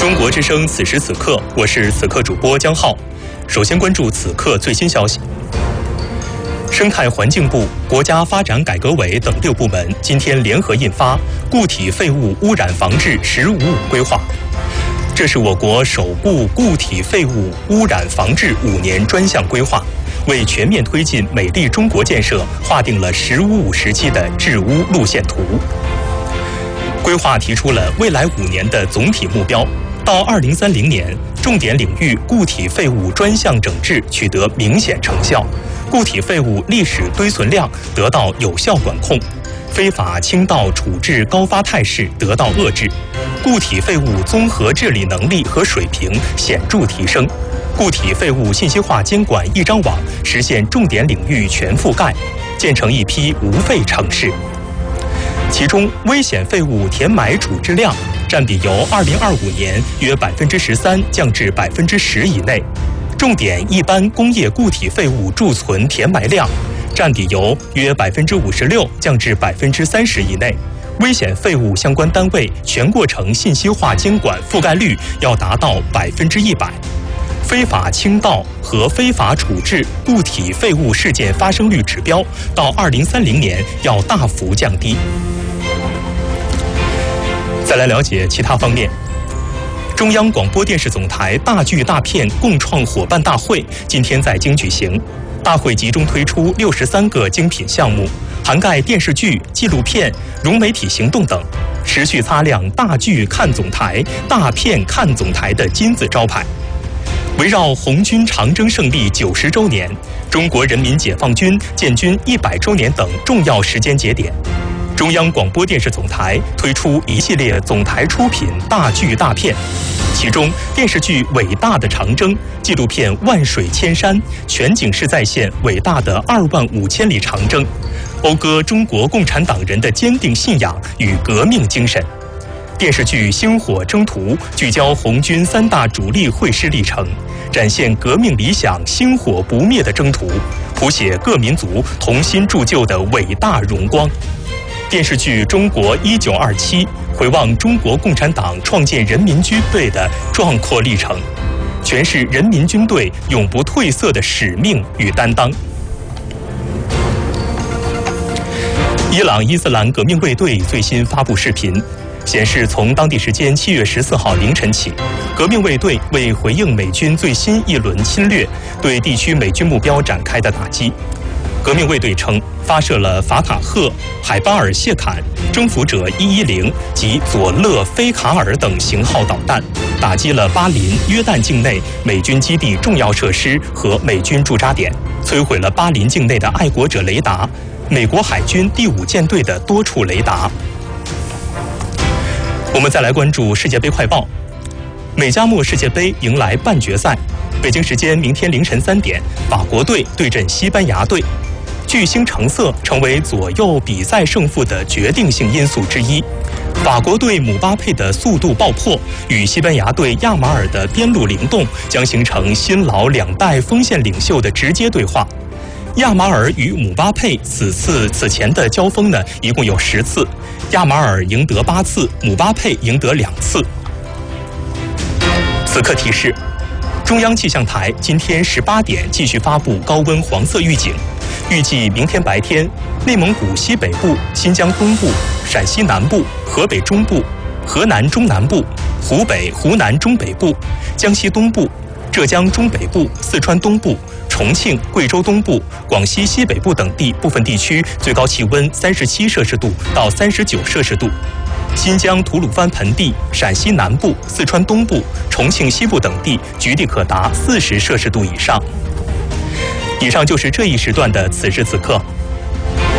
中国之声此时此刻，我是此刻主播江浩。首先关注此刻最新消息。生态环境部、国家发展改革委等6部门今天联合印发《固体废物污染防治“十五五”规划》，这是我国首部固体废物污染防治5年专项规划，为全面推进美丽中国建设划定了“十五五”时期的治污路线图。规划提出了未来5年的总体目标，到2030年，重点领域固体废物专项整治取得明显成效，固体废物历史堆存量得到有效管控，非法倾倒处置高发态势得到遏制，固体废物综合治理能力和水平显著提升，固体废物信息化监管一张网实现重点领域全覆盖，建成一批无废城市。其中，危险废物填埋处置量占比由2025年约13%降至10%以内，重点一般工业固体废物贮存填埋量占比由约56%降至30%以内，危险废物相关单位全过程信息化监管覆盖率要达到100%。非法倾倒和非法处置固体废物事件发生率指标到2030年要大幅降低。再来了解其他方面。中央广播电视总台大剧大片共创伙伴大会今天在京举行，大会集中推出63个精品项目，涵盖电视剧、纪录片、融媒体行动等，持续擦亮大剧看总台、大片看总台的金字招牌。围绕红军长征胜利90周年、中国人民解放军建军100周年等重要时间节点，中央广播电视总台推出一系列总台出品大剧大片，其中电视剧《伟大的长征》、纪录片《万水千山》全景式再现伟大的25000里长征，讴歌中国共产党人的坚定信仰与革命精神。电视剧《星火征途》聚焦红军3大主力会师历程，展现革命理想星火不灭的征途，谱写各民族同心铸就的伟大荣光。电视剧《中国1927》回望中国共产党创建人民军队的壮阔历程，诠释人民军队永不褪色的使命与担当。伊朗伊斯兰革命卫队最新发布视频，显示从当地时间7月14号凌晨起，革命卫队为回应美军最新一轮侵略对地区美军目标展开的打击。革命卫队称，发射了法塔赫、海巴尔谢坎、征服者110及佐勒菲卡尔等型号导弹，打击了巴林、约旦境内美军基地重要设施和美军驻扎点，摧毁了巴林境内的爱国者雷达、美国海军第5舰队的多处雷达。我们再来关注世界杯快报。美加墨世界杯迎来半决赛，北京时间明天凌晨3点，法国队对阵西班牙队。巨星成色成为左右比赛胜负的决定性因素之一。法国队姆巴佩的速度爆破与西班牙队亚马尔的边路灵动将形成新老2代锋线领袖的直接对话。亚马尔与姆巴佩此前的交锋呢，一共有10次，亚马尔赢得8次，姆巴佩赢得2次。此刻提示：中央气象台今天18点继续发布高温黄色预警，预计明天白天，内蒙古西北部、新疆东部、陕西南部、河北中部、河南中南部、湖北、湖南中北部、江西东部、浙江中北部、四川东部、重庆、贵州东部、广西西北部等地部分地区最高气温37摄氏度到39摄氏度。新疆吐鲁番盆地、陕西南部、四川东部、重庆西部等地局地可达40摄氏度以上。以上就是这一时段的此时此刻，